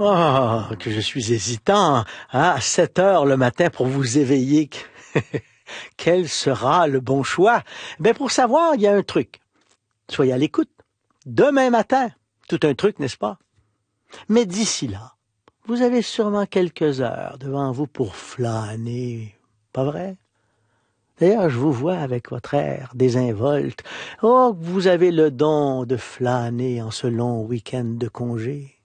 Oh, que je suis hésitant, hein, à 7 heures le matin pour vous éveiller. Quel sera le bon choix? Ben, pour savoir, il y a un truc. Soyez à l'écoute. Demain matin. Tout un truc, n'est-ce pas? Mais d'ici là, vous avez sûrement quelques heures devant vous pour flâner. Pas vrai? D'ailleurs, je vous vois avec votre air désinvolte. Oh, vous avez le don de flâner en ce long week-end de congé.